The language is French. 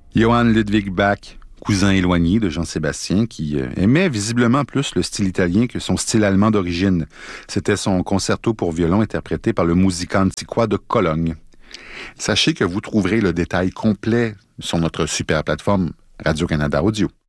Johann Ludwig Bach, cousin éloigné de Jean-Sébastien, qui aimait visiblement plus le style italien que son style allemand d'origine. C'était son concerto pour violon interprété par le Musicantiqua de Cologne. Sachez que vous trouverez le détail complet sur notre super plateforme Radio-Canada Audio.